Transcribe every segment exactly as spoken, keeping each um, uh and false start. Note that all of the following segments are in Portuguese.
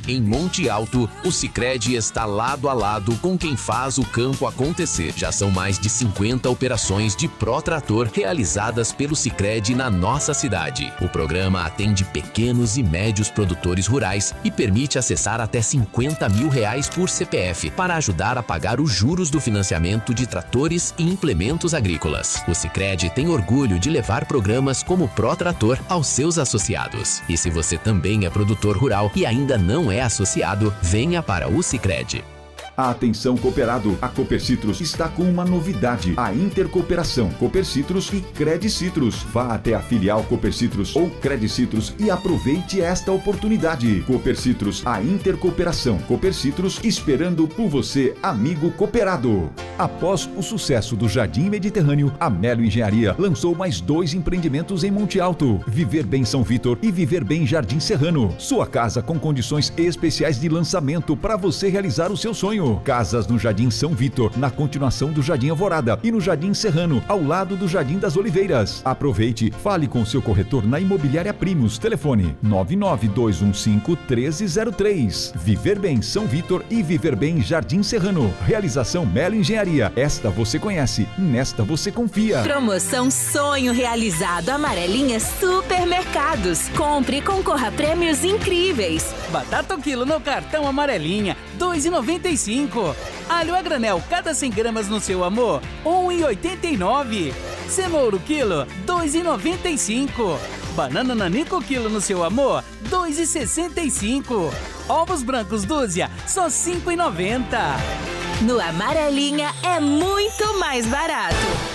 Em Monte Alto, o Sicredi está lado a lado com quem faz o campo acontecer. Já são mais de cinquenta operações de Protrator realizadas pelo Sicredi na nossa cidade. O programa atende pequenos e médios produtores rurais e permite acessar até cinquenta mil reais por C P F para ajudar a pagar os juros do financiamento de tratores e implementos agrícolas. O Sicredi tem orgulho de levar programas como Protrator aos seus associados. E se você também é produtor rural e ainda não é associado, venha para o Sicredi. Atenção cooperado, a Copercitrus está com uma novidade, a intercooperação Copercitrus e Credicitrus. Vá até a filial Copercitrus ou Credicitrus e aproveite esta oportunidade. Copercitrus, a intercooperação Copercitrus, esperando por você, amigo cooperado. Após o sucesso do Jardim Mediterrâneo, a Melo Engenharia lançou mais dois empreendimentos em Monte Alto, Viver Bem São Vitor e Viver Bem Jardim Serrano. Sua casa com condições especiais de lançamento para você realizar o seu sonho. Casas no Jardim São Vitor, na continuação do Jardim Alvorada, e no Jardim Serrano, ao lado do Jardim das Oliveiras. Aproveite, fale com seu corretor na Imobiliária Primos. Telefone nove nove dois um cinco um três zero três. Viver Bem São Vitor e Viver Bem Jardim Serrano. Realização Melo Engenharia. Esta você conhece, nesta você confia. Promoção Sonho Realizado Amarelinha Supermercados. Compre e concorra a prêmios incríveis. Batata o quilo no cartão Amarelinha, dois reais e noventa e cinco. Alho a granel, cada cem gramas no seu amor, um real e oitenta e nove. Cenoura o quilo, dois reais e noventa e cinco. Banana nanico quilo no seu amor, dois reais e sessenta e cinco. Ovos brancos dúzia, só cinco reais e noventa. No Amarelinha é muito mais barato.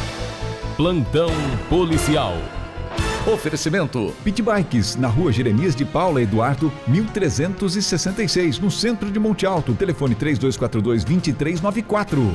Plantão policial. Oferecimento Pit Bikes, na rua Jeremias de Paula Eduardo, mil trezentos e sessenta e seis, no centro de Monte Alto. Telefone três dois quatro dois, dois três nove quatro.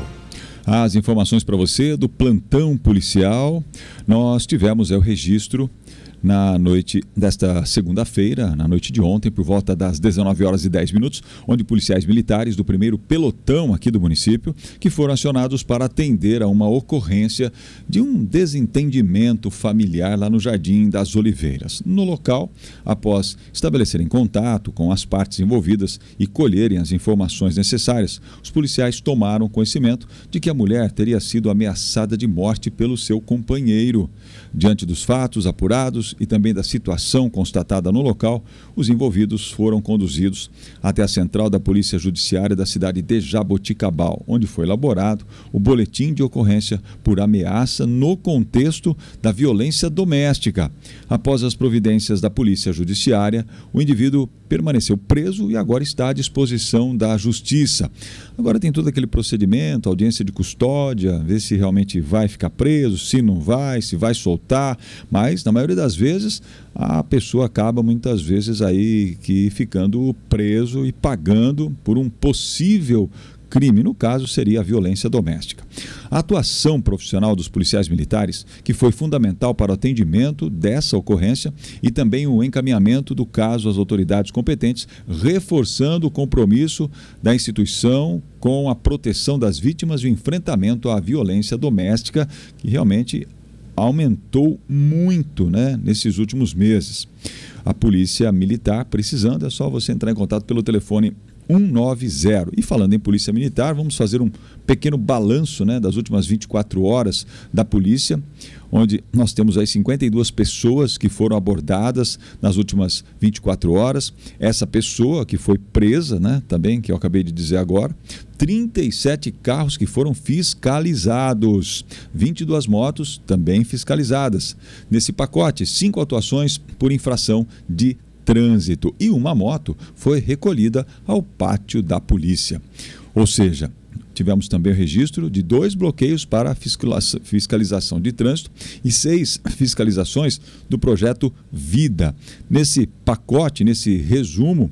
As informações para você do plantão policial. Nós tivemos é, o registro na noite desta segunda-feira, na noite de ontem, por volta das dezenove horas e dez minutos, onde policiais militares do primeiro pelotão aqui do município, que foram acionados para atender a uma ocorrência de um desentendimento familiar lá no Jardim das Oliveiras. No local, após estabelecerem contato com as partes envolvidas e colherem as informações necessárias, os policiais tomaram conhecimento de que a mulher teria sido ameaçada de morte pelo seu companheiro. Diante dos fatos apurados e também da situação constatada no local, os envolvidos foram conduzidos até a central da Polícia Judiciária da cidade de Jaboticabal, onde foi elaborado o boletim de ocorrência por ameaça no contexto da violência doméstica. Após as providências da Polícia Judiciária, o indivíduo permaneceu preso e agora está à disposição da Justiça. Agora tem todo aquele procedimento, audiência de custódia, ver se realmente vai ficar preso, se não vai, se vai soltar, mas na maioria das vezes a pessoa acaba muitas vezes aí que ficando preso e pagando por um possível crime, no caso seria a violência doméstica. A atuação profissional dos policiais militares, que foi fundamental para o atendimento dessa ocorrência e também o encaminhamento do caso às autoridades competentes, reforçando o compromisso da instituição com a proteção das vítimas e o enfrentamento à violência doméstica, que realmente aumentou muito, né, nesses últimos meses. A polícia militar, precisando, é só você entrar em contato pelo telefone um nove zero. E falando em polícia militar, vamos fazer um pequeno balanço, né, das últimas vinte e quatro horas da polícia, onde nós temos aí cinquenta e duas pessoas que foram abordadas nas últimas vinte e quatro horas. Essa pessoa que foi presa, né, também, que eu acabei de dizer agora, trinta e sete carros que foram fiscalizados, vinte e duas motos também fiscalizadas. Nesse pacote, cinco autuações por infração de trânsito e uma moto foi recolhida ao pátio da polícia. Ou seja, tivemos também o registro de dois bloqueios para fiscalização de trânsito e seis fiscalizações do projeto Vida. Nesse pacote, nesse resumo,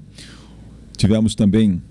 tivemos também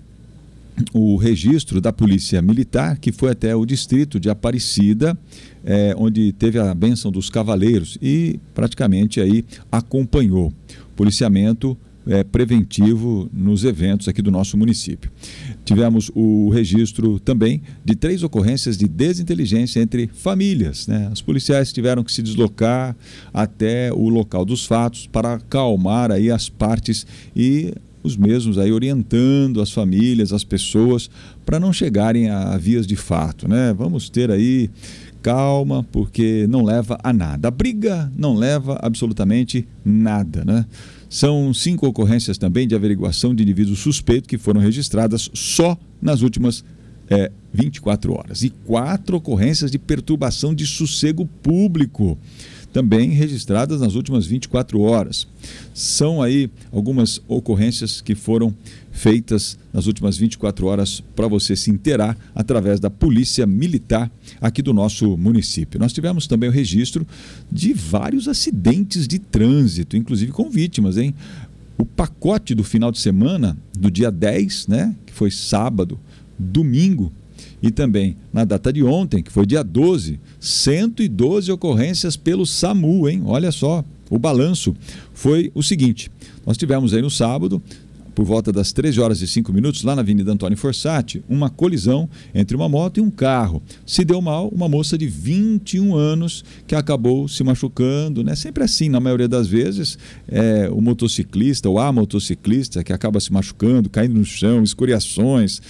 o registro da Polícia Militar, que foi até o distrito de Aparecida, é, onde teve a bênção dos cavaleiros e praticamente aí acompanhou policiamento é, preventivo nos eventos aqui do nosso município. Tivemos o registro também de três ocorrências de desinteligência entre famílias, né? Os policiais tiveram que se deslocar até o local dos fatos para acalmar aí as partes e os mesmos aí orientando as famílias, as pessoas, para não chegarem a vias de fato, né? Vamos ter aí calma, porque não leva a nada. A briga não leva absolutamente nada, né? São cinco ocorrências também de averiguação de indivíduos suspeitos que foram registradas só nas últimas é, vinte e quatro horas. E quatro ocorrências de perturbação de sossego público, também registradas nas últimas vinte e quatro horas. São aí algumas ocorrências que foram feitas nas últimas vinte e quatro horas para você se inteirar através da Polícia Militar aqui do nosso município. Nós tivemos também o registro de vários acidentes de trânsito, inclusive com vítimas, hein? O pacote do final de semana, do dia dez, né, que foi sábado, domingo, e também na data de ontem, que foi dia doze, cento e doze ocorrências pelo SAMU, hein? Olha só, o balanço foi o seguinte: nós tivemos aí no sábado, por volta das treze horas e cinco minutos, lá na Avenida Antônio Forsatti, uma colisão entre uma moto e um carro. Se deu mal uma moça de vinte e um anos que acabou se machucando, né? Sempre assim, na maioria das vezes, é, o motociclista ou a motociclista que acaba se machucando, caindo no chão, escoriações,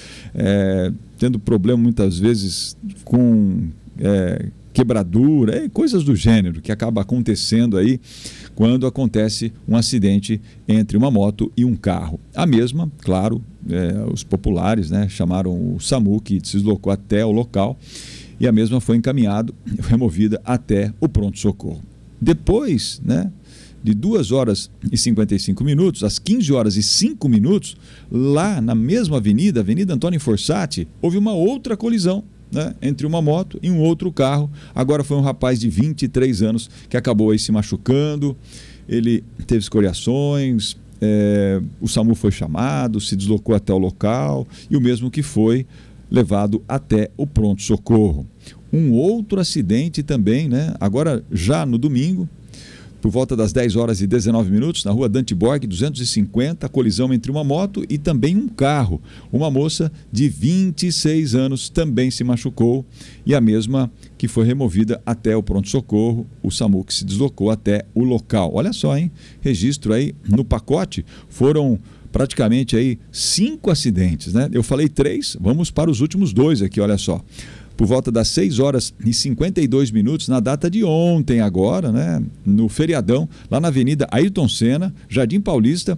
é, tendo problema muitas vezes com é, quebradura, é, coisas do gênero que acaba acontecendo aí quando acontece um acidente entre uma moto e um carro. A mesma, claro, é, os populares, né, chamaram o SAMU, que se deslocou até o local, e a mesma foi encaminhada, removida até o pronto-socorro. Depois, né, de duas horas e cinquenta e cinco minutos, às quinze horas e cinco minutos, lá na mesma avenida, Avenida Antônio Forsatti, houve uma outra colisão, né, entre uma moto e um outro carro. Agora foi um rapaz de vinte e três anos que acabou aí se machucando. Ele teve escoriações, é, o SAMU foi chamado, se deslocou até o local e o mesmo que foi levado até o pronto-socorro. Um outro acidente também, né, agora já no domingo, por volta das dez horas e dezenove minutos, na rua Dante Borg, duzentos e cinquenta, colisão entre uma moto e também um carro. Uma moça de vinte e seis anos também se machucou e a mesma que foi removida até o pronto-socorro, o SAMU que se deslocou até o local. Olha só, hein? Registro aí no pacote, foram praticamente aí cinco acidentes, né? Eu falei três, vamos para os últimos dois aqui, olha só. Por volta das seis horas e cinquenta e dois minutos, na data de ontem agora, né, no feriadão, lá na Avenida Ayrton Senna, Jardim Paulista,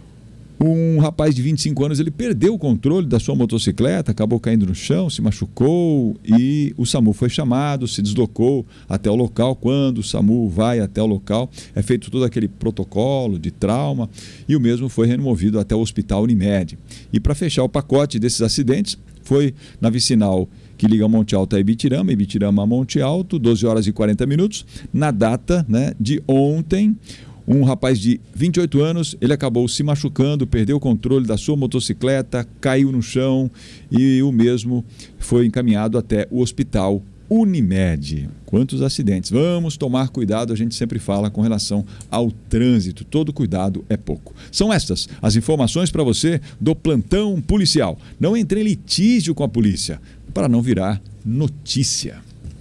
um rapaz de vinte e cinco anos, ele perdeu o controle da sua motocicleta, acabou caindo no chão, se machucou e o SAMU foi chamado, se deslocou até o local. Quando o SAMU vai até o local, é feito todo aquele protocolo de trauma e o mesmo foi removido até o Hospital Unimed. E para fechar o pacote desses acidentes, foi na vicinal que liga Monte Alto a Ibitirama, Ibitirama a Monte Alto, doze horas e quarenta minutos, na data, né, de ontem. Um rapaz de vinte e oito anos, ele acabou se machucando, perdeu o controle da sua motocicleta, caiu no chão e o mesmo foi encaminhado até o Hospital Unimed. Quantos acidentes? Vamos tomar cuidado, a gente sempre fala com relação ao trânsito. Todo cuidado é pouco. São estas as informações para você do plantão policial. Não entre em litígio com a polícia, para não virar notícia.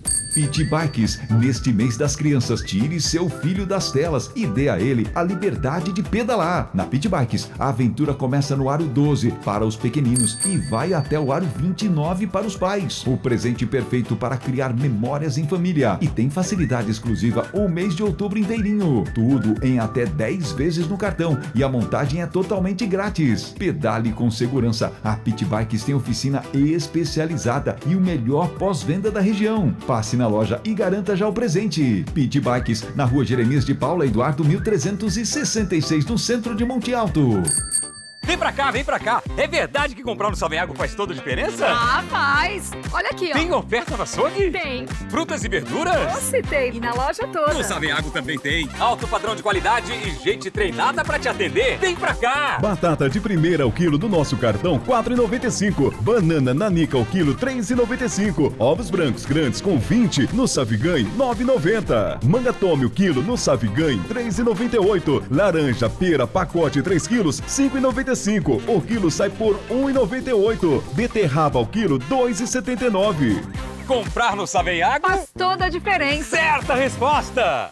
Pit Bikes, neste mês das crianças, tire seu filho das telas e dê a ele a liberdade de pedalar. Na Pit Bikes, a aventura começa no aro doze para os pequeninos e vai até o aro vinte e nove para os pais. O presente perfeito para criar memórias em família. E tem facilidade exclusiva o mês de outubro inteirinho. Tudo em até dez vezes no cartão e a montagem é totalmente grátis. Pedale com segurança. A Pit Bikes tem oficina especializada e o melhor pós-venda da região. Passe na loja e garanta já o presente. Pit Bikes, na rua Jeremias de Paula Eduardo mil trezentos e sessenta e seis, no centro de Monte Alto. Vem pra cá, vem pra cá. É verdade que comprar no Savenhago faz toda a diferença? Ah, faz. Olha aqui, ó. Tem oferta no açougue? Tem. Frutas e verduras? Doce tem. E na loja toda. No Savenhago também tem. Alto padrão de qualidade e gente treinada pra te atender. Vem pra cá. Batata de primeira ao quilo do nosso cartão, quatro reais e noventa e cinco centavos. Banana nanica ao quilo, três reais e noventa e cinco centavos. Ovos brancos grandes com vinte no Saviganhe, nove reais e noventa centavos. Manga tome o quilo no Saviganhe, três reais e noventa e oito centavos. Laranja pera pacote três quilos, cinco reais e noventa e cinco centavos. O quilo sai por um real e noventa e oito centavos. Beterraba ao quilo, dois reais e setenta e nove centavos. Comprar no Savenhago faz toda a diferença. Certa resposta!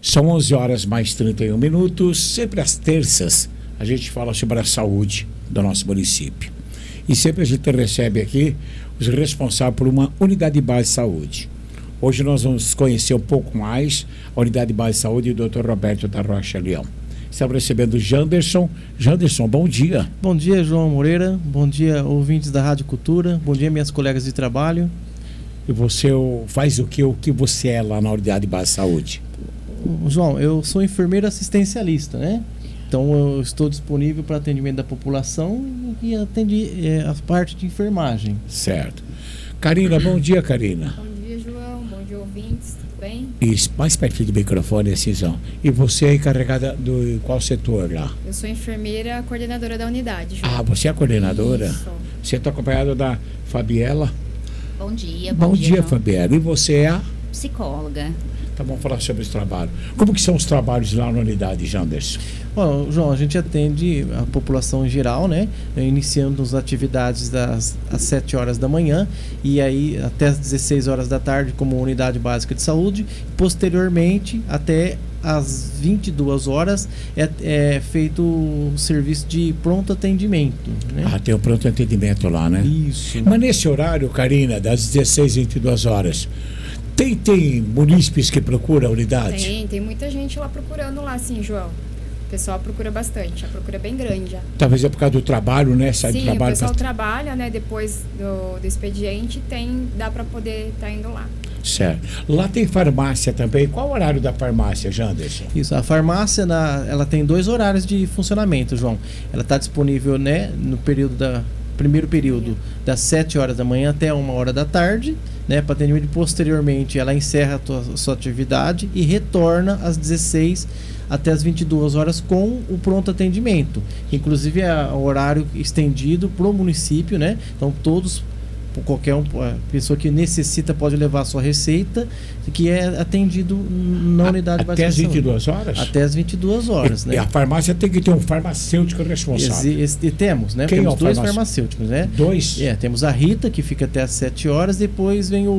São onze horas mais trinta e um minutos. Sempre às terças a gente fala sobre a saúde do nosso município. E sempre a gente recebe aqui os responsáveis por uma unidade base de saúde. Hoje nós vamos conhecer um pouco mais a unidade base de saúde do doutor Roberto da Rocha Leão. Estamos recebendo o Janderson. Janderson, bom dia. Bom dia, João Moreira. Bom dia, ouvintes da Rádio Cultura. Bom dia, minhas colegas de trabalho. E você faz o que, o que você é lá na unidade base de saúde? João, eu sou enfermeiro assistencialista, né? Então eu estou disponível para atendimento da população e atendi é, a parte de enfermagem. Certo. Karina, bom dia, Karina. Bom dia, João. Bom dia, ouvintes. Tudo bem? Isso, mais pertinho do microfone, Cisão. E você é encarregada do qual setor lá? Eu sou enfermeira coordenadora da unidade, João. Ah, você é a coordenadora? Isso. Você está acompanhada da Fabiela? Bom dia, bom, bom dia, dia Fabiela. E você é a? Psicóloga. Então vamos falar sobre esse trabalho. Como que são os trabalhos lá na unidade, Janderson? Bom, João, a gente atende a população em geral, né? Iniciando as atividades das às sete horas da manhã e aí até às dezesseis horas da tarde como unidade básica de saúde. Posteriormente, até às vinte e duas horas é, é feito o serviço de pronto atendimento, né? Ah, tem o pronto atendimento lá, né? Isso. Mas nesse horário, Karina, das dezesseis às vinte e duas horas, tem, tem munícipes que procuram a unidade? Tem, tem muita gente lá procurando lá, sim, João. O pessoal procura bastante, a procura é bem grande já. Talvez é por causa do trabalho, né? Sai sim, do trabalho o pessoal pra... trabalha, né? Depois do, do expediente, tem, dá para poder estar tá indo lá. Certo. Lá tem farmácia também. Qual o horário da farmácia, Janderson? Isso, a farmácia na, ela tem dois horários de funcionamento, João. Ela está disponível, né, no período da primeiro período das sete horas da manhã até uma hora da tarde, né, para atendimento. Posteriormente, ela encerra a, tua, a sua atividade e retorna às dezesseis até as vinte e duas horas com o pronto atendimento. Inclusive é o horário estendido para o município, né? Então todos, qualquer um, pessoa que necessita pode levar a sua receita, que é atendido na unidade básica. Até as vinte e duas horas? Até as vinte e duas horas, e, né? E a farmácia tem que ter um farmacêutico responsável. E, e, e temos, né? Quem temos é o dois farmac... farmacêuticos, né? Dois? É, temos a Rita, que fica até as sete horas, depois vem o...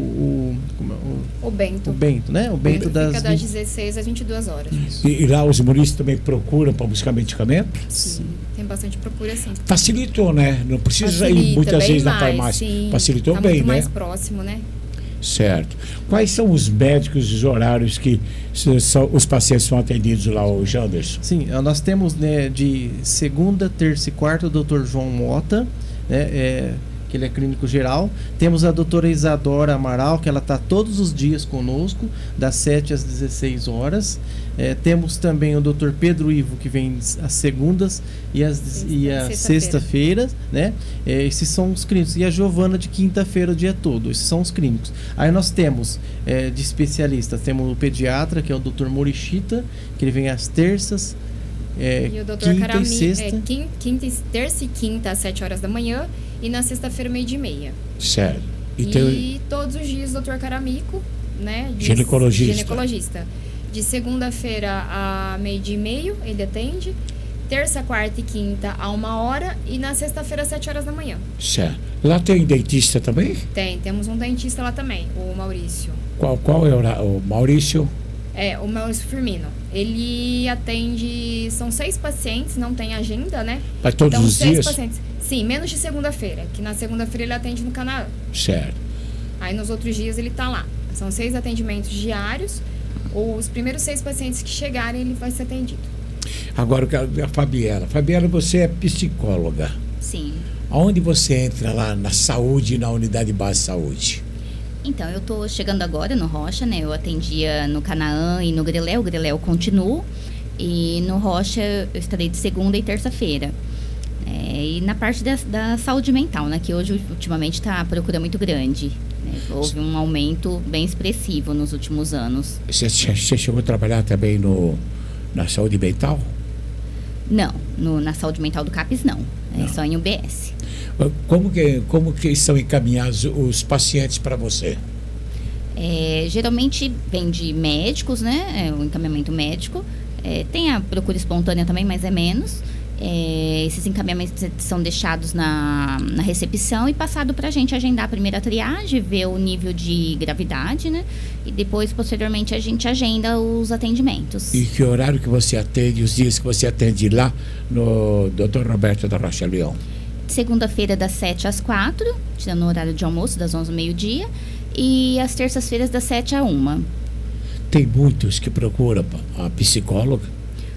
O, como é? o, o Bento. O Bento, né? O Bento das... Fica das dezesseis às vinte e duas horas. E, e lá os munícipes também procuram para buscar medicamento? Sim, tem bastante procura, sim. Facilitou, né? Não precisa Facilita, ir muitas vezes mais, na farmácia. Sim. Facilitou tá bem, muito né? mais próximo, né? Certo. Quais são os médicos e os horários que são, os pacientes são atendidos lá, o Janderson? Sim, nós temos, né, de segunda, terça e quarta o doutor João Mota, né, é, que ele é clínico geral. Temos a doutora Isadora Amaral, que ela está todos os dias conosco, das sete às dezesseis horas. É, temos também o doutor Pedro Ivo, que vem às segundas e às Sexta, e a sexta-feiras, né? É, esses são os clínicos. E a Giovana de quinta-feira o dia todo. Esses são os clínicos. Aí nós temos é, de especialistas, temos o pediatra, que é o doutor Morichita, que ele vem às terças, é, e o doutor quinta Carami, e sexta. É, quinta, quinta, terça e quinta às sete horas da manhã e na sexta-feira meio dia e meia. Certo. E, e tem... todos os dias o doutor Caramico, né? De, ginecologista. Ginecologista. De segunda-feira a meio-dia e meio, ele atende. Terça, quarta e quinta a uma hora. E na sexta-feira, às sete horas da manhã. Certo. Lá tem dentista também? Tem, temos um dentista lá também, o Maurício. Qual, qual é o, o Maurício? É, o Maurício Firmino. Ele atende, são seis pacientes, não tem agenda, né? Para todos então, os seis dias? Pacientes. Sim, menos de segunda-feira, que na segunda-feira ele atende no Canaã. Certo. Aí nos outros dias ele tá lá. São seis atendimentos diários. Os primeiros seis pacientes que chegarem, ele vai ser atendido. Agora, a Fabiela. Fabiela, você é psicóloga. Sim. Aonde você entra lá na saúde, na unidade base de saúde? Então, eu tô chegando agora no Rocha, né? Eu atendia no Canaã e no Greléu. O Greléu continuo. E no Rocha eu estarei de segunda e terça-feira. É, e na parte da, da saúde mental, né? Que hoje, ultimamente, está a procura muito grande. Houve um aumento bem expressivo nos últimos anos. Você, você chegou a trabalhar também no, na saúde mental? Não, no, na saúde mental do CAPES não, é não. Só em U B S. Como que, como que são encaminhados os pacientes para você? É, geralmente vem de médicos, né? É, o encaminhamento médico. É, tem a procura espontânea também, mas é menos. É, esses encaminhamentos são deixados na, na recepção e passado para a gente agendar a primeira triagem, ver o nível de gravidade, né? E depois, posteriormente, a gente agenda os atendimentos. E que horário que você atende, os dias que você atende lá no doutor Roberto da Rocha Leão? Segunda-feira, das sete às quatro, tirando o horário de almoço, das onze ao meio-dia. E às terças-feiras, das sete à uma. Tem muitos que procuram a psicóloga?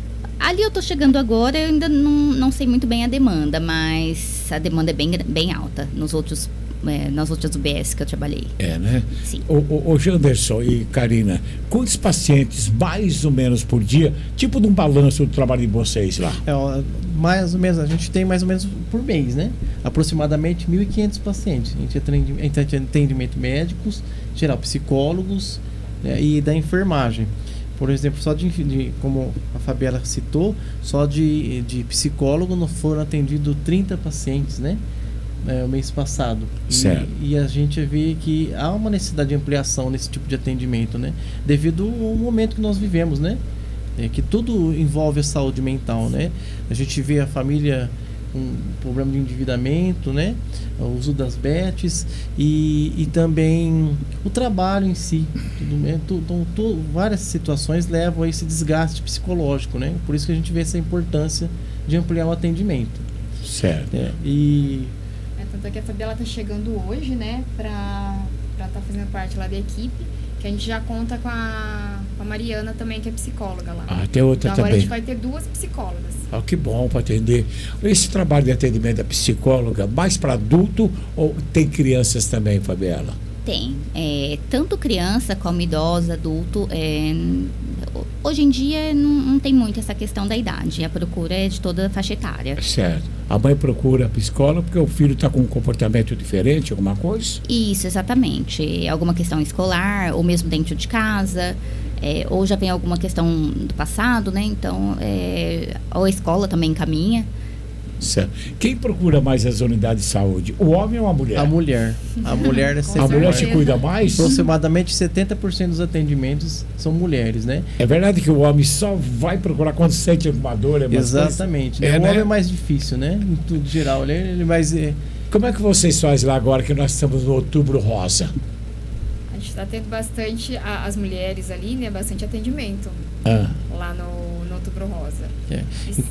Ali eu tô chegando agora, eu ainda não, não sei muito bem a demanda, mas a demanda é bem, bem alta nos outros, é, nas outras U B S que eu trabalhei. É, né? Sim. O, o, o Janderson e Karina, quantos pacientes mais ou menos por dia, tipo de um balanço do trabalho de vocês lá? É, ó, mais ou menos, a gente tem mais ou menos por mês, né? Aproximadamente mil e quinhentos pacientes. A gente atende, a gente atende atendimento médicos, geral psicólogos, né, e da enfermagem. Por exemplo, só de, de como a Fabiela citou, só de, de psicólogo não foram atendidos trinta pacientes, né? É, o mês passado. Certo. E, e a gente vê que há uma necessidade de ampliação nesse tipo de atendimento, né? Devido ao momento que nós vivemos, né? É, que tudo envolve a saúde mental, né? A gente vê a família com um problema de endividamento, né? O uso das bets e, e também o trabalho em si. Tudo, né? tu, tu, tu, várias situações levam a esse desgaste psicológico, né? Por isso que a gente vê essa importância de ampliar o atendimento. Certo. É, e... É, tanto é que a Fabiela está chegando hoje, né? Para estar tá fazendo parte lá da equipe, que a gente já conta com a, com a Mariana também, que é psicóloga lá. Ah, tem outra então, agora também. a gente vai ter duas psicólogas. Ah, que bom para atender. Esse trabalho de atendimento da psicóloga, mais para adulto ou tem crianças também, Fabiela? Tem. É, tanto criança como idosa, adulto. É, hoje em dia não, não tem muito essa questão da idade. A procura é de toda a faixa etária. Certo. A mãe procura a psicóloga porque o filho está com um comportamento diferente, alguma coisa? Isso, exatamente. Alguma questão escolar, ou mesmo dentro de casa. É, ou já vem alguma questão do passado, né? Então, é, ou a escola também encaminha. Certo. Quem procura mais as unidades de saúde? O homem ou a mulher? A mulher. A mulher, né, a mulher se cuida mais? Aproximadamente setenta por cento dos atendimentos são mulheres, né? É verdade que o homem só vai procurar quando sente alguma dor? É Exatamente. Né? É, o né? homem é mais difícil, né? Em tudo geral, ele, ele mais... É... Como é que vocês fazem lá agora que nós estamos no Outubro Rosa? A gente está tendo bastante, a, as mulheres ali, né? Bastante atendimento Ah. lá no, no Outubro Rosa. É.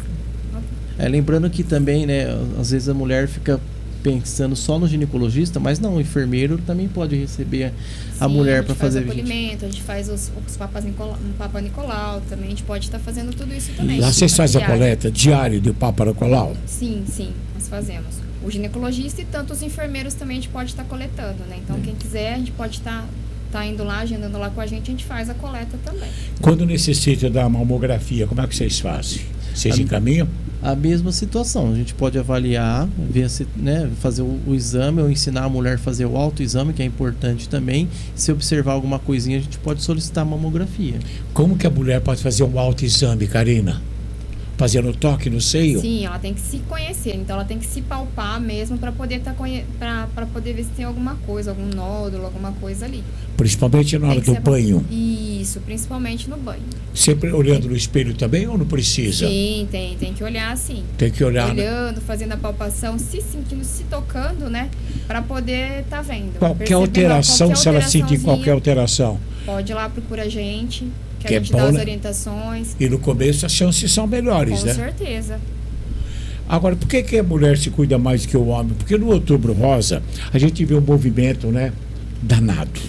É, lembrando que também, né, às vezes a mulher fica pensando só no ginecologista, mas não, o enfermeiro também pode receber a Sim, mulher para fazer a gente faz o acolhimento, a gente faz os, os papas Nicolau, um Papa Nicolau também, a gente pode estar tá fazendo tudo isso também. Lá vocês fazem a diário. coleta diário do Papa Nicolau? Sim, sim, nós fazemos. O ginecologista e tanto os enfermeiros também a gente pode estar tá coletando, né? Então, é. quem quiser, a gente pode estar... Tá, tá indo lá, agendando lá com a gente, a gente faz a coleta também. Quando necessita da mamografia, como é que vocês fazem? Vocês a, encaminham? A mesma situação, a gente pode avaliar, ver se, né, fazer o, o exame ou ensinar a mulher a fazer o autoexame, que é importante também. Se observar alguma coisinha, a gente pode solicitar a mamografia. Como que a mulher pode fazer um autoexame, Karina? Fazendo toque no seio? Sim, ela tem que se conhecer, então ela tem que se palpar mesmo para poder tá conhe... para poder ver se tem alguma coisa, algum nódulo, alguma coisa ali. Principalmente na hora do banho? Isso, principalmente no banho. Sempre olhando no espelho também ou não precisa? Sim, tem, tem que olhar sim. Tem que olhar. Olhando, fazendo a palpação, se sentindo, se tocando, né? Para poder estar tá vendo. Qualquer alteração, qualquer se ela sentir qualquer alteração. Pode ir lá, procura a gente. Que, que a gente é bom, dá as né? orientações. E no começo as chances são melhores, Com né? Com certeza. Agora, por que, que a mulher se cuida mais que o homem? Porque no Outubro Rosa a gente vê um movimento, né, danado.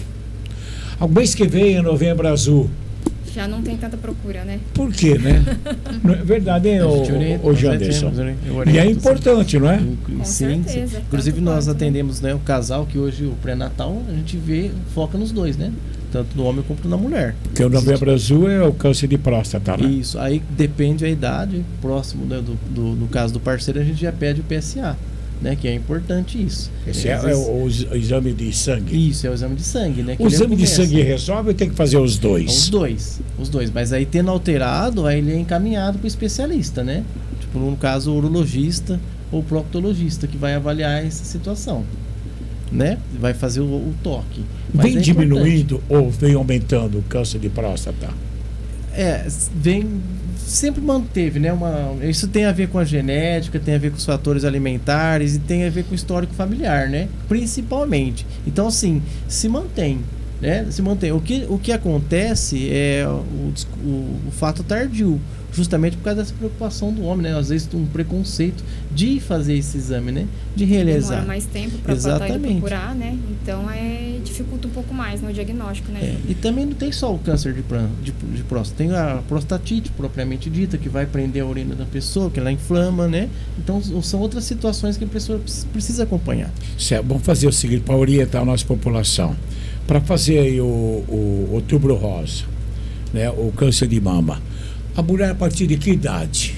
O mês que vem é Novembro Azul. Já não tem tanta procura, né? Por quê, né? Não é verdade, hein, o, o Janderson? E é importante, não é? Com sim, certeza. Sim. Inclusive nós quanto, atendemos, né, o casal que hoje o pré-natal a gente vê, foca nos dois, né? Tanto no homem quanto na mulher. Porque o Novembro Azul é o câncer de próstata, né? Isso, aí depende da idade, próximo, né, do, do, no caso do parceiro, a gente já pede o P S A, né? Que é importante isso. Esse é, é, vezes... é o, o exame de sangue? Isso, é o exame de sangue, né? O exame de sangue resolve ou tem que fazer os dois? Os dois, os dois. Mas aí tendo alterado, aí ele é encaminhado para o especialista, né? Tipo, no caso, o urologista ou proctologista que vai avaliar essa situação. Né? Vai fazer o, o toque. Mas vem é diminuindo ou vem aumentando o câncer de próstata? É, vem, sempre manteve, né? Uma, isso tem a ver com a genética, tem a ver com os fatores alimentares e tem a ver com o histórico familiar, né? Principalmente. Então, assim, se mantém, né? Se mantém. O que, o que acontece é o, o, o fato tardio, justamente por causa dessa preocupação do homem, né? Às vezes um preconceito de fazer esse exame, né? De realizar. Demora mais tempo para procurar, né? Então é dificulta um pouco mais no diagnóstico, né? É, e também não tem só o câncer de, de, de próstata, tem a prostatite propriamente dita, que vai prender a urina da pessoa, que ela inflama, né? Então são outras situações que a pessoa precisa acompanhar. Certo, vamos fazer o seguinte para orientar a nossa população. Para fazer aí o, o outubro rosa, né? O câncer de mama. A mulher a partir de que idade?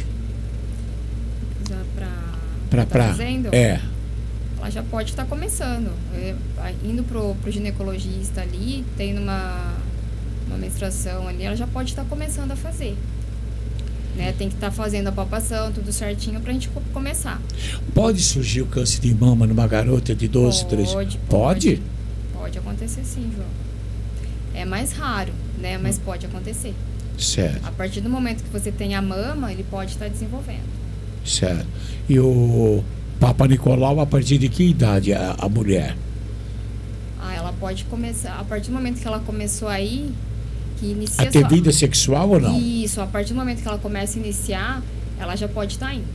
Já pra, pra, tá pra, fazendo? É. Ela já pode estar tá começando. É, indo pro, pro ginecologista ali, tendo uma, uma menstruação ali, ela já pode estar tá começando a fazer. Né? Tem que estar tá fazendo a palpação, tudo certinho pra gente começar. Pode surgir o câncer de mama numa garota de doze, treze? Pode, pode. Pode acontecer sim, João. É mais raro, né? Mas hum. pode acontecer. Certo. A partir do momento que você tem a mama, ele pode estar desenvolvendo. Certo. E o Papa Nicolau, a partir de que idade a, a mulher? Ah, ela pode começar, a partir do momento que ela começou aí, que inicia... A ter sua... vida sexual ou não? Isso, a partir do momento que ela começa a iniciar, ela já pode estar indo.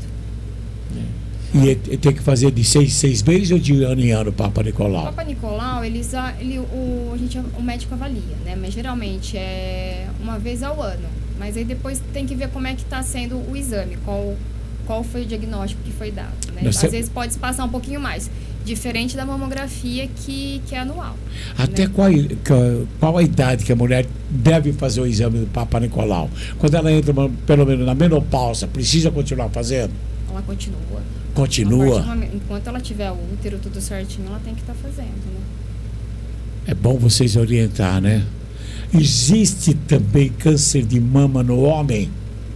É. E tem que fazer de seis, seis meses ou de ano em ano, Papa Nicolau? O Papa Nicolau, eles, ele, o, a gente, o médico avalia, né? Mas geralmente é uma vez ao ano. Mas aí depois tem que ver como é que está sendo o exame, qual, qual foi o diagnóstico que foi dado. Né? Às vezes pode passar um pouquinho mais, diferente da mamografia que, que é anual. Até né? qual, qual a idade que a mulher deve fazer o exame do Papa Nicolau? Quando ela entra, pelo menos, na menopausa, precisa continuar fazendo? Ela continua. Continua. Momento, enquanto ela tiver o útero tudo certinho, ela tem que estar tá fazendo, né? É bom vocês orientar, né? Existe também câncer de mama no homem?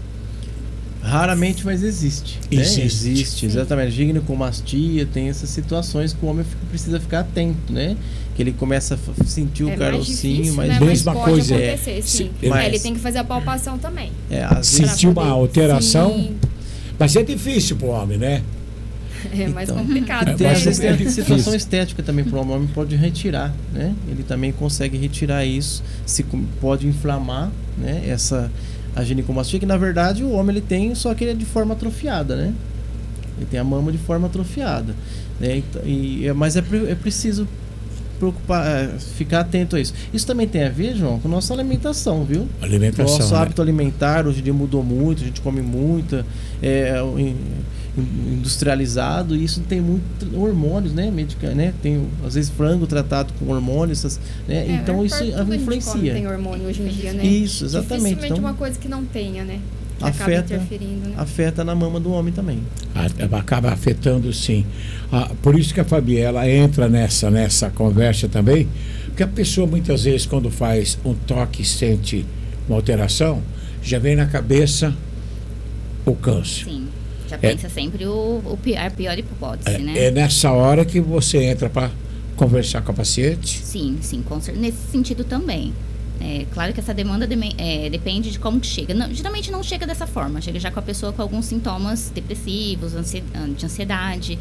Raramente, mas existe. Existe. Né? Existe, exatamente. Ginecomastia, tem essas situações que o homem precisa ficar atento, né? Que ele começa a sentir é o carocinho, mais difícil, mas... né? Mesma mas pode coisa acontecer, é... sim. Se, mas... é, ele tem que fazer a palpação também. É, às sentir uma poder... alteração... Sim. Mas é difícil pro homem, né? É mais então, complicado. Tem a é situação estética também para o homem, pode retirar, né? Ele também consegue retirar isso, se pode inflamar, né? Essa a ginecomastia, que na verdade o homem ele tem, só que ele é de forma atrofiada, né? Ele tem a mama de forma atrofiada, né? E, e, mas é, é preciso preocupar, ficar atento a isso. Isso também tem a ver, João, com nossa alimentação, viu? Alimentação. Nosso né? hábito alimentar hoje em dia mudou muito, a gente come muita, é, industrializado, e isso tem muito hormônios, né? Medica, né? Tem às vezes frango tratado com hormônios, essas, né? É, então isso influencia. Tem hormônio hoje em dia, né? Isso, exatamente. Dificilmente então, uma coisa que não tenha, né? Que afeta, acaba interferindo, né? afeta na mama do homem também. Acaba afetando, sim. Ah, por isso que a Fabiela entra nessa, nessa conversa também, porque a pessoa muitas vezes quando faz um toque e sente uma alteração, já vem na cabeça o câncer. Sim, já é, pensa sempre o, o pior, a pior hipótese, é, né? É nessa hora que você entra para conversar com a paciente? Sim, sim, com, nesse sentido também. É claro que essa demanda de, é, depende de como que chega. Não, geralmente não chega dessa forma, chega já com a pessoa com alguns sintomas depressivos, ansi, de ansiedade,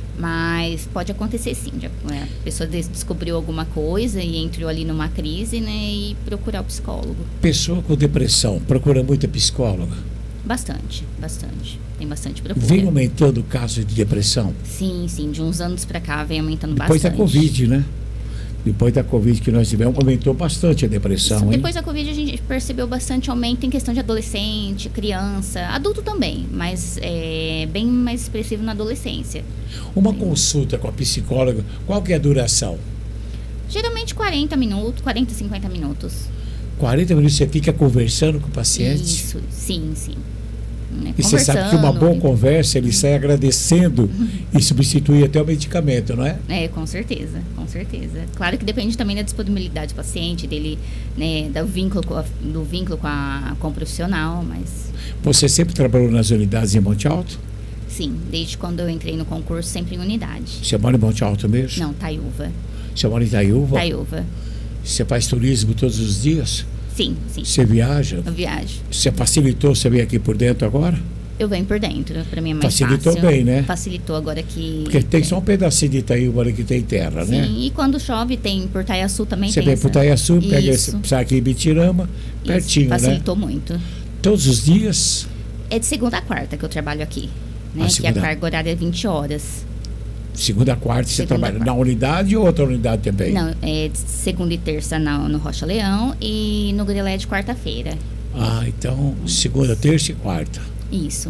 mas pode acontecer sim. Já, é, a pessoa descobriu alguma coisa e entrou ali numa crise, né, e procurar o psicólogo. Pessoa com depressão procura muita psicóloga? Bastante, bastante. Tem bastante procura. Vem aumentando o caso de depressão? Sim, sim. De uns anos para cá vem aumentando Depois bastante. Depois da Covid, né? Depois da Covid que nós tivemos, aumentou bastante a depressão, Isso, hein? depois da Covid a gente percebeu bastante aumento em questão de adolescente, criança, adulto também, mas é bem mais expressivo na adolescência. Uma é. consulta com a psicóloga, qual que é a duração? Geralmente quarenta minutos, quarenta, cinquenta minutos. quarenta minutos você fica conversando com o paciente? Isso, sim, sim. Né? E você sabe que uma boa conversa, ele sai agradecendo e substitui até o medicamento, não é? É, com certeza, com certeza. Claro que depende também da disponibilidade do paciente, dele, né, do vínculo com a, do vínculo com, a, com o profissional, mas... Você sempre trabalhou nas unidades em Monte Alto? Sim, desde quando eu entrei no concurso, sempre em unidade. Você mora em Monte Alto mesmo? Não, Taiúva. Você mora em Taiúva? Taiúva. Você faz turismo todos os dias? Sim, sim. Você viaja? Eu viajo. Você facilitou você vir aqui por dentro agora? Eu venho por dentro, para mim é mais Facilitou fácil. bem, né? Facilitou agora que... Porque tem só um pedacinho de Itaíba que tem terra, Sim, né? e quando chove tem por Taiaçu também. Você tem vem essa... por Taiaçu, pega Isso. esse, sai aqui em Bitirama, Isso, pertinho, facilitou né? muito. Todos os dias? É de segunda a quarta que eu trabalho aqui, né? Ah, que segunda... a carga horária é vinte horas. Segunda a quarta você Segunda trabalha quarta. na unidade ou outra unidade também? Não, é de segunda e terça na, no Rocha Leão e no Grelé de quarta-feira. Ah, então segunda, terça e quarta. Isso.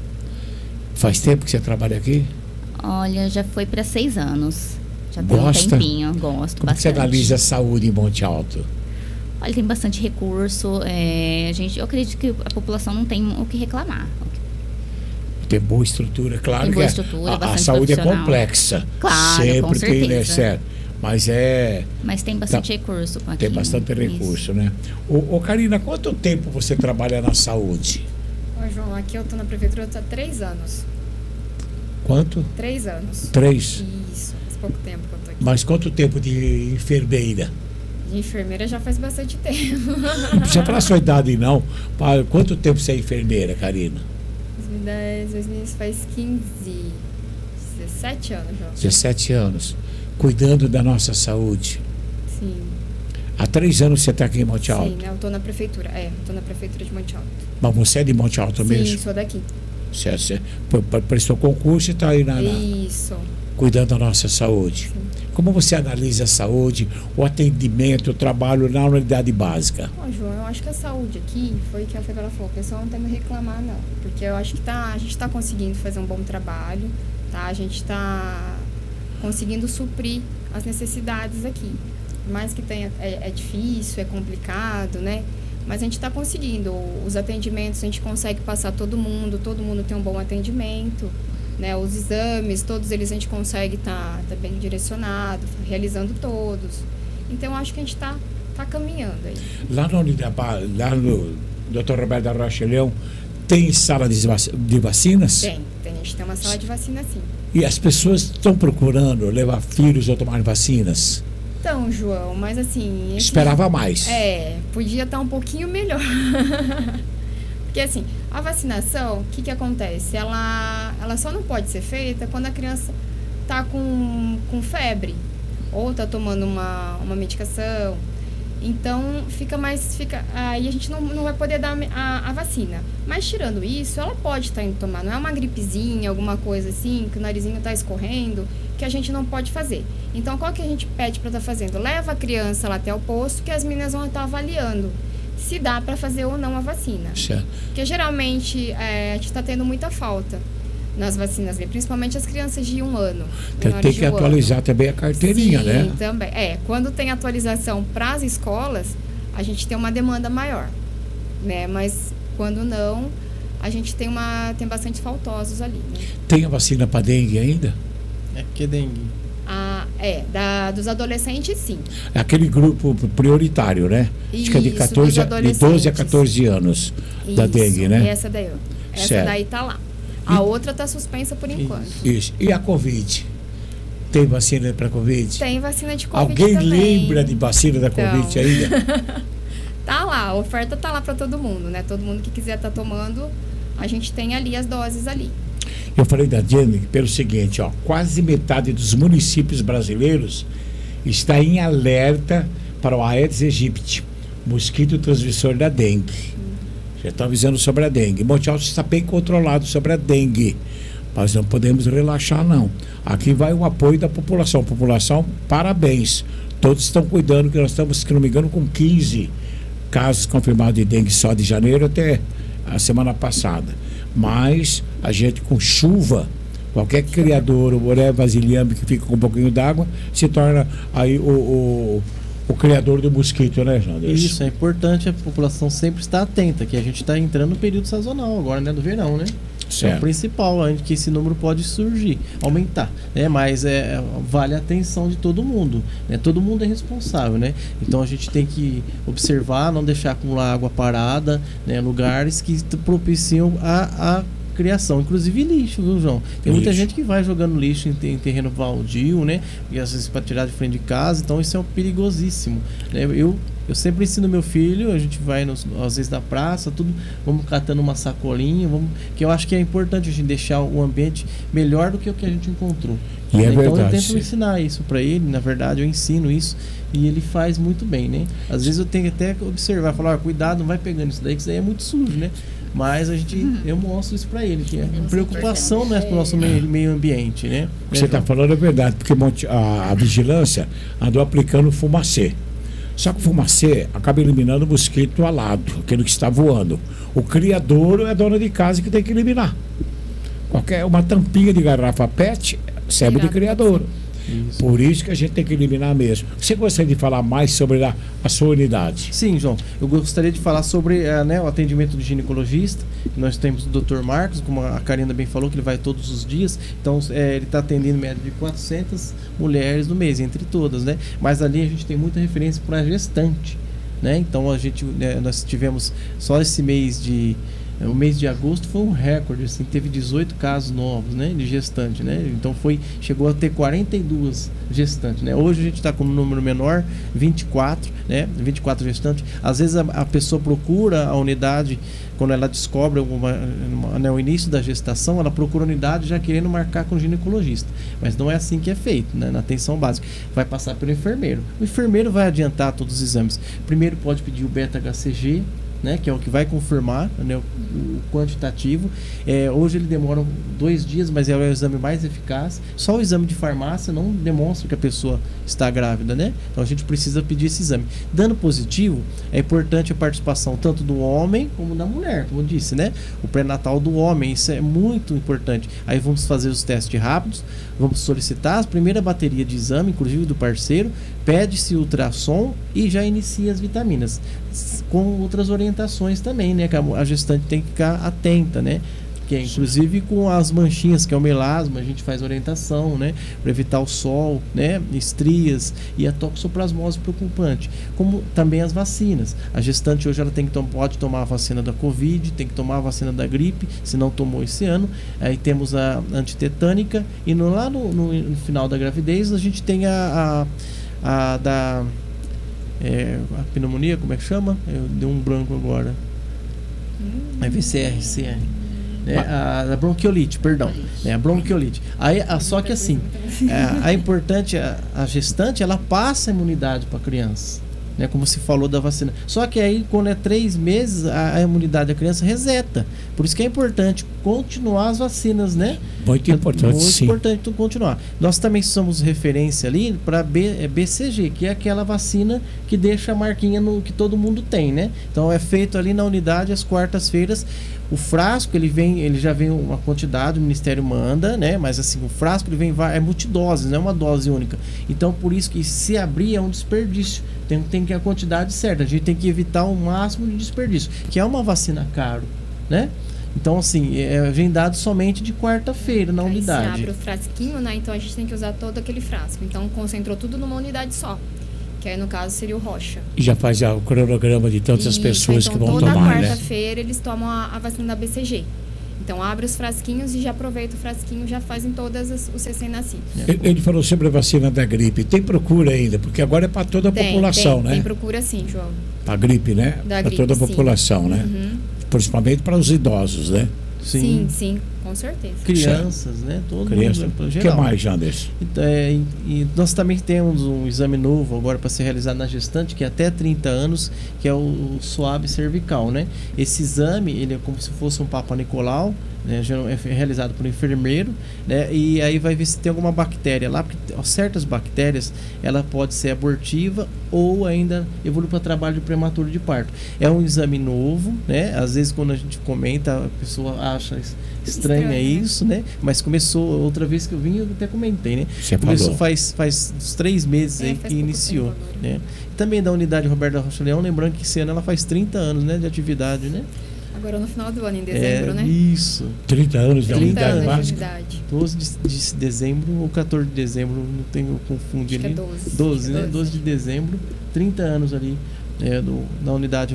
Faz tempo que você trabalha aqui? Olha, já foi para seis anos. Já tem Gosta? um tempinho, gosto Como que você bastante. analisa a saúde em Monte Alto? Olha, tem bastante recurso. É, a gente, eu acredito que a população não tem o que reclamar. Tem boa estrutura, claro Tem boa que estrutura, a, a bastante saúde é profissional. complexa. Claro, Sempre com tem, né, certeza. certo? Mas é. Mas tem bastante Tá. recurso aqui. Tem bastante recurso, né? Ô, ô Karina, quanto tempo você trabalha na saúde? Ô, João, aqui eu tô na prefeitura há três anos. Quanto? Três anos. Três? Isso, faz pouco tempo que eu tô aqui. Mas quanto tempo de enfermeira? De enfermeira já faz bastante tempo. Não precisa falar a sua idade, não. Pa- Quanto tempo você é enfermeira, Karina? dois mil e dez, dois mil e dez faz quinze, dezessete anos já. dezessete anos. Cuidando da nossa saúde. Sim. Há três anos você está aqui em Monte Alto. Sim, né? Eu tô na prefeitura. É, eu tô na prefeitura de Monte Alto. Mas você é de Monte Alto Sim, mesmo? sou daqui. Você, você pre- pre- prestou concurso e está aí na, na- Isso. cuidando da nossa saúde. Como você analisa a saúde, o atendimento, o trabalho na unidade básica? Ó, João, eu acho que a saúde aqui foi o que a Febela falou. O pessoal não tem que reclamar, não. Porque eu acho que tá, a gente está conseguindo fazer um bom trabalho, tá? A gente está conseguindo suprir as necessidades aqui. Por mais que tenha, é, é difícil, é complicado, né? Mas a gente está conseguindo. Os atendimentos, a gente consegue passar todo mundo, todo mundo tem um bom atendimento. Né, os exames, todos eles a gente consegue estar tá, tá bem direcionado, realizando todos. Então, eu acho que a gente está tá caminhando aí. Lá na unidade, ba- lá no doutor Roberto da Rocha Leão, tem sala de, vac- de vacinas? Tem, tem, a gente tem uma sala de vacina sim. E as pessoas estão procurando levar filhos ou tomar vacinas? Então, João, mas assim... esse- Esperava mais. É, podia estar um pouquinho melhor. Porque assim, a vacinação, o que que acontece? Ela, ela só não pode ser feita quando a criança está com, com febre ou está tomando uma, uma medicação. Então, fica mais... Fica, aí a gente não, não vai poder dar a, a vacina. Mas, tirando isso, ela pode estar indo tomar. Não é uma gripezinha, alguma coisa assim, que o narizinho está escorrendo, que a gente não pode fazer. Então, qual que a gente pede para estar fazendo? Leva a criança lá até o posto, que as meninas vão estar avaliando se dá para fazer ou não a vacina. Certo. Porque, geralmente, é, a gente está tendo muita falta nas vacinas, né? Principalmente as crianças de um ano. Tem, menores tem de que um atualizar ano. também a carteirinha, Sim, né? também. É, quando tem atualização para as escolas, a gente tem uma demanda maior, né? Mas quando não, a gente tem uma tem bastante faltosos ali, né? Tem a vacina para dengue ainda? É que dengue. Ah, é, da, dos adolescentes, sim. É aquele grupo prioritário, né? Acho que é de, Isso, catorze, dos a- de doze a adolescentes. catorze anos da Isso, dengue, né? Essa daí, ó. Essa Certo. daí tá lá. A outra tá suspensa por enquanto. Isso. E a Covid? Tem vacina para Covid? Tem vacina de Covid Alguém também. lembra de vacina da Então. Covid ainda? Tá lá, a oferta tá lá para todo mundo, né? Todo mundo que quiser estar tomando, a gente tem ali as doses ali. Eu falei da dengue pelo seguinte, ó, quase metade dos municípios brasileiros está em alerta para o Aedes aegypti, mosquito transmissor da dengue. Já estão avisando sobre a dengue. Monte Alto está bem controlado sobre a dengue, mas não podemos relaxar, não. Aqui vai o apoio da população. População, parabéns. Todos estão cuidando, que nós estamos, se não me engano, com quinze casos confirmados de dengue só de janeiro até a semana passada. Mas a gente com chuva, qualquer criador, ou né, vasilhame que fica com um pouquinho d'água, se torna aí o, o, o criador do mosquito, né, Janderson? Isso, é importante a população sempre estar atenta, que a gente está entrando no período sazonal agora, né, do verão, né? Certo. É o principal, onde que esse número pode surgir, aumentar, né? Mas é, vale a atenção de todo mundo, né? Todo mundo é responsável, né? Então a gente tem que observar, não deixar acumular água parada, né? Lugares que t- propiciam a, a criação, inclusive lixo, viu, João? Tem muita Lixo. gente que vai jogando lixo em, te- em terreno baldio, né? E às vezes para tirar de frente de casa, então isso é um perigosíssimo, né? Eu Eu sempre ensino meu filho, a gente vai nos, às vezes na praça, tudo, vamos catando uma sacolinha, vamos, que eu acho que é importante a gente deixar o ambiente melhor do que o que a gente encontrou. E é então verdade, eu tento sim. ensinar isso para ele, na verdade eu ensino isso e ele faz muito bem, né? Às vezes eu tenho até que observar, falar, ah, cuidado, não vai pegando isso daí, que isso daí é muito sujo, né? Mas a gente, uhum. eu mostro isso para ele, que é uma preocupação, né, para o nosso meio, meio ambiente, né? O que você está falando é verdade, porque a, a vigilância andou aplicando fumacê. Só que o fumacê acaba eliminando o mosquito alado, aquele que está voando. O criador é a dona de casa que tem que eliminar. Qualquer uma tampinha de garrafa pet serve de criador. Isso. Por isso que a gente tem que eliminar mesmo. Você gostaria de falar mais sobre a, a sua unidade? Sim, João. Eu gostaria de falar sobre uh, né, o atendimento do ginecologista. Nós temos o doutor Marcos, como a Karina bem falou, que ele vai todos os dias. Então, é, ele está atendendo em média de quatrocentas mulheres no mês, entre todas, né? Mas ali a gente tem muita referência para gestante, né? Então, a gente, né, nós tivemos só esse mês de... O mês de agosto foi um recorde, assim, teve dezoito casos novos, né, de gestante, né? Então foi, chegou a ter quarenta e duas gestantes, né? Hoje a gente está com um número menor, vinte e quatro, né? vinte e quatro gestantes. Às vezes a, a pessoa procura a unidade quando ela descobre alguma, uma, né, o início da gestação, ela procura a unidade já querendo marcar com o ginecologista. Mas não é assim que é feito, né? Na atenção básica. Vai passar pelo enfermeiro. O enfermeiro vai adiantar todos os exames. Primeiro pode pedir o beta H C G, né, que é o que vai confirmar, né, o, o quantitativo. É, hoje ele demora dois dias, mas é o exame mais eficaz. Só o exame de farmácia não demonstra que a pessoa está grávida, né? Então a gente precisa pedir esse exame. Dando positivo, é importante a participação tanto do homem como da mulher, como eu disse, né? O pré-natal do homem, isso é muito importante. Aí vamos fazer os testes rápidos, vamos solicitar a primeira bateria de exame, inclusive do parceiro, pede-se ultrassom e já inicia as vitaminas, com outras orientações também, né? Que a gestante tem que ficar atenta, né? Que é, inclusive com as manchinhas, que é o melasma, a gente faz orientação, né? Para evitar o sol, né? Estrias e a toxoplasmose preocupante. Como também as vacinas. A gestante hoje ela tem que tom- pode tomar a vacina da Covid, tem que tomar a vacina da gripe, se não tomou esse ano. Aí temos a antitetânica e no, lá no, no, no final da gravidez a gente tem a, a, a da... É, a pneumonia, como é que chama? Eu dei um branco agora. É V C R, C R. Né? A, a bronquiolite, perdão. É, a bronquiolite. Aí, a, só que assim, é, a importante, a, a gestante, ela passa a imunidade para a criança. Né? Como se falou da vacina. Só que aí, quando é três meses, a, a imunidade da criança reseta. Por isso que é importante continuar as vacinas, né? Muito importante, Muito sim. importante continuar. Nós também somos referência ali para B C G, que é aquela vacina que deixa a marquinha no, que todo mundo tem, né? Então é feito ali na unidade às quartas-feiras. O frasco, ele vem, ele já vem uma quantidade, o Ministério manda, né? Mas assim, o frasco ele vem é multidoses, não é uma dose única. Então por isso que se abrir é um desperdício. Tem, tem que a quantidade certa. A gente tem que evitar o máximo de desperdício, que é uma vacina caro, né? Então, assim, é, vem dado somente de quarta-feira na Aí unidade. Se abre o frasquinho, né? Então a gente tem que usar todo aquele frasco. Então concentrou tudo numa unidade só. Que aí no caso seria o Rocha. E já faz já o cronograma de tantas Isso, pessoas então, que vão toda tomar, né? quarta-feira eles tomam a, a vacina da B C G. Então abre os frasquinhos e já aproveita o frasquinho, já fazem todas as, os recém-nascidos. Ele, ele falou sobre a vacina da gripe. Tem procura ainda? Porque agora é para toda a Tem, população, tem, né? Tem procura sim, João. Para a gripe, né? Para toda a população, sim. né? Uhum. Principalmente para os idosos, né? Sim. sim, sim, com certeza. Crianças, né? Todo Criança. mundo. O que mais, Janderson? Então, é, e, e nós também temos um exame novo agora para ser realizado na gestante, que é até trinta anos, que é o, o suave cervical, né? Esse exame, ele é como se fosse um Papa Nicolau, né? É realizado por um enfermeiro, né? E aí vai ver se tem alguma bactéria lá, porque certas bactérias, ela pode ser abortiva ou ainda evolui para trabalho de prematuro de parto. É um exame novo, né? Às vezes quando a gente comenta, a pessoa acha estranho, é isso, né? Mas começou, outra vez que eu vim, eu até comentei, né? Você começou falou. faz, faz uns três meses É, aí faz que pouco iniciou, tempo agora. né? E também da unidade Roberto da Rocha Leão, lembrando que esse ano ela faz trinta anos, né? De atividade, né? Agora no final do ano, em dezembro, é, né? Isso. trinta anos de trinta unidade anos de básica. unidade. doze de, de dezembro ou quatorze de dezembro, não tenho confundir Acho ali. que é doze. doze, né? doze. doze de dezembro, trinta anos ali é, do, na unidade de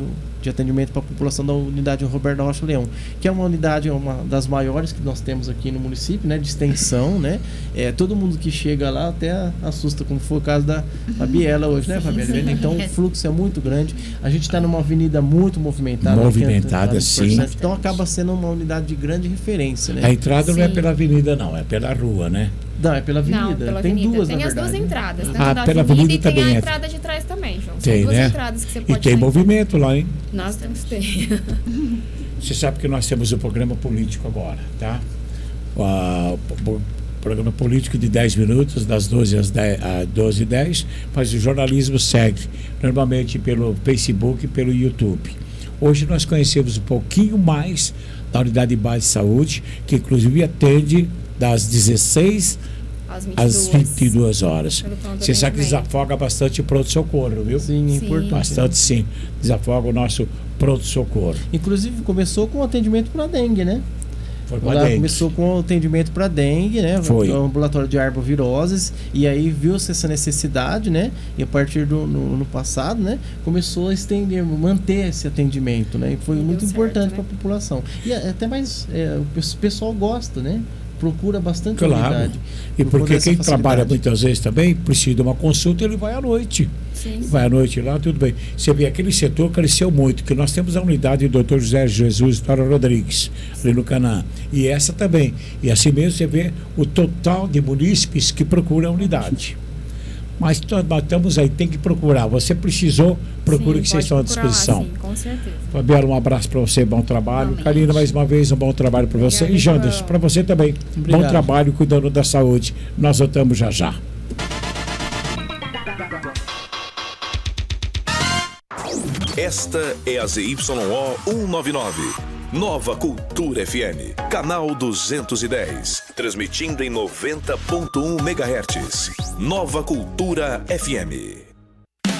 de atendimento para a população da unidade Roberto da Rocha Leão, que é uma unidade, uma das maiores que nós temos aqui no município, né, de extensão, né? É, todo mundo que chega lá até assusta, como foi o caso da Fabiela hoje, né, Fabiela? Então o fluxo é muito grande. A gente está numa avenida muito movimentada. Movimentada, sim. Então acaba sendo uma unidade de grande referência, né? A entrada sim. não é pela avenida, não, é pela rua, né? Não, é pela avenida. Não, pela tem avenida. duas, tem na as verdade. duas entradas. Dentro Ah, da pela avenida, avenida e tem também a é. entrada de trás também, João. São Tem, duas né? entradas que você E pode tem sair. movimento lá, hein? Nós temos tem. Você sabe que nós temos o programa político agora, tá? O, o programa político de dez minutos, das doze às doze e dez, mas o jornalismo segue, normalmente pelo Facebook e pelo YouTube. Hoje nós conhecemos um pouquinho mais da unidade de base de saúde, que inclusive atende das dezesseis às vinte e duas horas. Você sabe que desafoga bastante o pronto-socorro, viu? Sim, é importante. Bastante, sim. Desafoga o nosso pronto-socorro. Inclusive começou com atendimento para dengue, né? Foi Lá dengue. começou com atendimento para dengue, né? Foi. O ambulatório de arboviroses, e aí viu-se essa necessidade, né? E a partir do no, no passado, né? Começou a estender, manter esse atendimento, né? E foi e muito importante, né, para a população. E até mais, é, o pessoal gosta, né? Procura bastante claro. unidade. E porque quem trabalha muitas vezes também precisa de uma consulta, ele vai à noite. Sim. Vai à noite lá, tudo bem. Você vê, aquele setor cresceu muito, que nós temos a unidade do doutor José Jesus Tora Rodrigues, ali no Canaã. E essa também. E assim mesmo você vê o total de munícipes que procuram a unidade. Mas nós estamos aí, tem que procurar. Você precisou, procure, sim, que vocês estão à disposição. Sim, com certeza. Fabiana, um abraço para você, bom trabalho. Karina, mais uma vez, um bom trabalho para você. E Jandas, para você também. Obrigado. Bom trabalho cuidando da saúde. Nós voltamos já já. Esta é a Z Y O cento e noventa e nove. Nova Cultura F M, canal duzentos e dez, transmitindo em noventa ponto um megahertz. Nova Cultura F M.